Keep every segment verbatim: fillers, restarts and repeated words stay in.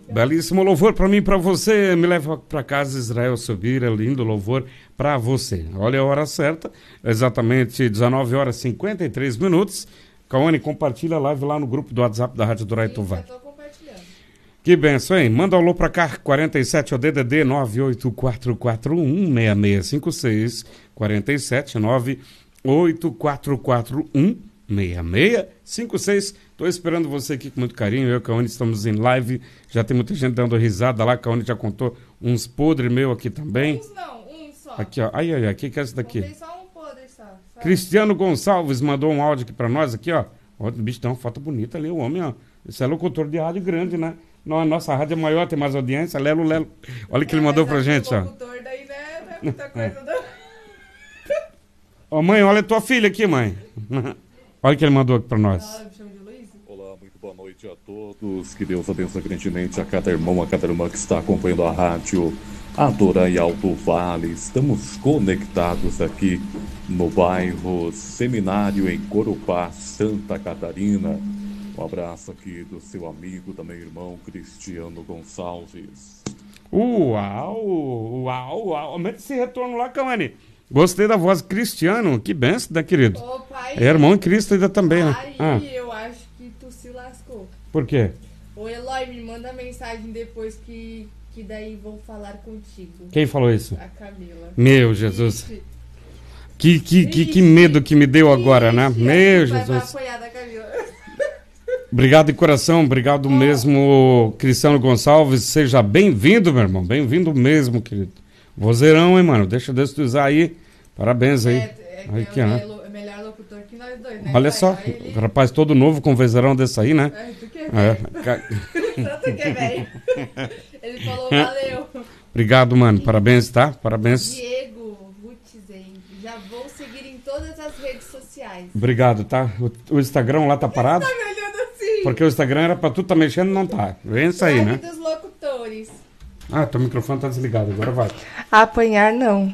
Belíssimo louvor para mim e para você. Me leva para casa, Israel Subira. Lindo louvor para você. Olha a hora certa, exatamente dezenove horas e cinquenta e três minutos. Caone, compartilha a live lá no grupo do WhatsApp da Rádio do Araituvá. Que benção, hein? Manda um alô pra cá, quarenta e sete, o D D D nove oito quatro quatro um seis seis cinco seis, quarenta e sete, nove oito quatro quatro um seis seis cinco seis. Tô esperando você aqui com muito carinho. Eu e o Caone estamos em live, já tem muita gente dando risada lá. Caone já contou uns podres meu aqui também. Uns não, um só. Aqui, ó. Ai, ai, ai, o que que é esse daqui? Tem só um podre, só. só. Cristiano Gonçalves mandou um áudio aqui pra nós, aqui, ó. Ó, o bicho tem uma foto bonita ali, o homem, ó. Esse é locutor de rádio grande, né? Não, a nossa rádio é maior, tem mais audiência, lelo, lelo. Olha o que é, ele mandou pra gente, ó. Locutor daí, né? Não é muita coisa, não. Ó, mãe, olha a tua filha aqui, mãe. Olha o que ele mandou aqui pra nós. Olá, muito boa noite a todos. Que Deus abençoe grandemente a cada irmão, a cada irmã que está acompanhando a rádio Adora e Alto Vale. Estamos conectados aqui no bairro Seminário, em Corupá, Santa Catarina. Um abraço aqui do seu amigo, também irmão Cristiano Gonçalves. Uau, uau, uau. Aumenta esse retorno lá, Caone. Gostei da voz. Cristiano, que benção, né, querido? Ô, pai, é irmão em Cristo ainda também, né? Aí Ah. eu acho que tu se lascou. Por quê? Ô, Eloy, me manda mensagem depois que, que daí vou falar contigo. Quem falou isso? A Camila. Meu Jesus. Ixi. Que, que, que, que medo que me deu agora, né? Ixi, Meu vai Jesus. apoiar da Camila. Obrigado de coração, obrigado mesmo, Cristiano Gonçalves. Seja bem-vindo, meu irmão. Bem-vindo mesmo, querido. Vozeirão, hein, mano? Deixa Deus te usar aí. Parabéns aí. É, é, aí é, que, é, né? é melhor locutor que nós dois, né? Olha pai? só, Aí ele... o rapaz todo novo com vozeirão desse aí, né? É, tu que é É. velho. ca- Tanto que é velho. Ele falou, valeu. Obrigado, mano. Parabéns, tá? Parabéns. Diego Rutzen, já vou seguir em todas as redes sociais. Obrigado, tá? O, o Instagram lá tá parado? Tá me olhando assim. Porque o Instagram era pra tu tá mexendo, não tá. Vem isso aí, Live né? dos locutores. Ah, teu microfone tá desligado, agora vai. Apanhar não.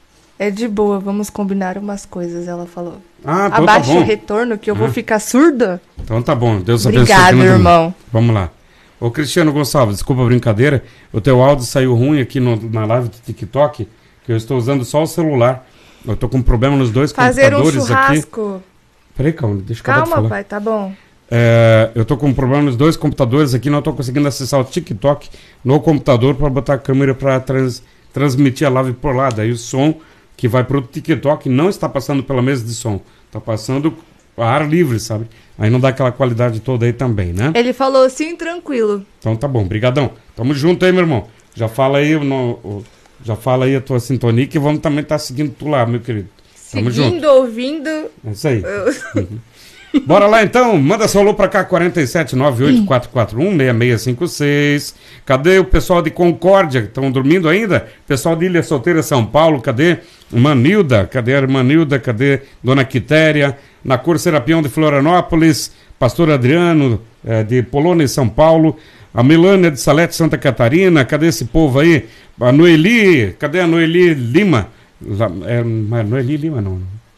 É de boa, vamos combinar umas coisas, ela falou. Ah, então Abaixa tá bom. o retorno que eu vou Ah. ficar surda. Então tá bom, Deus abençoe. Obrigado, aqui no domingo. irmão. Vamos lá. Ô Cristiano Gonçalves, desculpa a brincadeira, o teu áudio saiu ruim aqui no- na live do TikTok, que eu estou usando só o celular. Eu tô com um problema nos dois Fazer um computadores aqui. churrasco. Peraí, calma, deixa eu acabar de Calma, falar. pai, tá bom. É, eu tô com um problema nos dois computadores aqui, não tô conseguindo acessar o TikTok no computador para botar a câmera para trans, transmitir a live por lá. Daí o som que vai pro TikTok não está passando pela mesa de som, tá passando a ar livre, sabe? Aí não dá aquela qualidade toda aí também, né? Ele falou sim, tranquilo. Então tá bom, brigadão. Tamo junto aí, meu irmão. Já fala aí, no, o- já fala aí a tua sintonia que vamos também estar seguindo tu lá, meu querido. Tamo Seguindo, junto. ouvindo. É isso aí. Uhum. Bora lá então, manda seu alô pra cá, quarenta e sete, nove oito quatro quatro um, seis seis cinco seis. Cadê o pessoal de Concórdia? Estão dormindo ainda? Pessoal de Ilha Solteira, São Paulo, cadê Manilda? Cadê a irmã Nilda? Cadê Dona Quitéria? Na Cor Serapião de Florianópolis, Pastor Adriano eh, de Polônia, São Paulo. A Milânia de Salete, Santa Catarina. Cadê esse povo aí? A Noeli, cadê a Noeli Lima? Lá- É, não é Noeli Lima, não.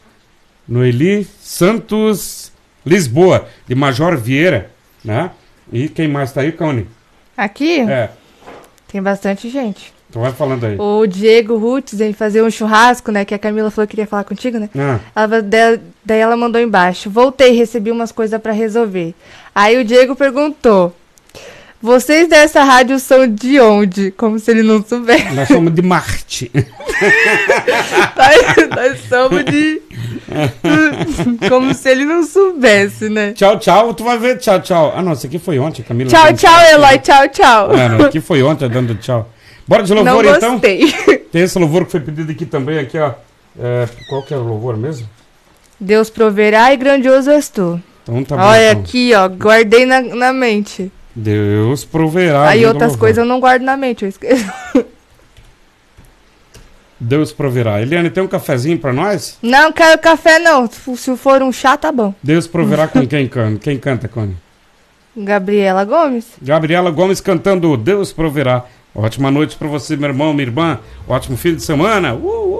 Noeli Santos Lisboa, de Major Vieira, né? E quem mais tá aí, Caone? Aqui É, tem bastante gente. então vai falando aí. O Diego Rutzen fazer um churrasco, né? Que a Camila falou que queria falar contigo, né? Ah, Ela, da- daí ela mandou embaixo. Voltei, recebi umas coisas pra resolver. Aí o Diego perguntou: vocês dessa rádio são de onde? Como se ele não soubesse. nós somos de Marte. nós, nós somos de. Como se ele não soubesse, né? Tchau, tchau, tu vai ver, tchau, tchau. Ah, não, esse aqui foi ontem, Camila. Tchau, dando tchau, Eloy. Tchau, tchau. É, não, aqui foi ontem dando tchau. Bora de Não louvor então? gostei. Tem esse louvor que foi pedido aqui também, aqui, ó. É, qual que é o louvor mesmo? Deus proverá e grandioso és tu. Então tá bom. Olha então. aqui, ó. Guardei na, na mente. Deus proverá. Aí lindo outras louvor. coisas eu não guardo na mente, eu esqueço. Deus proverá. Eliane, tem um cafezinho pra nós? Não quero café, não. Se se for um chá, tá bom. Deus proverá com quem canta? Quem canta, Cone? Gabriela Gomes. Gabriela Gomes cantando Deus proverá. Ótima noite pra você, meu irmão, minha irmã. Ótimo fim de semana. Uh,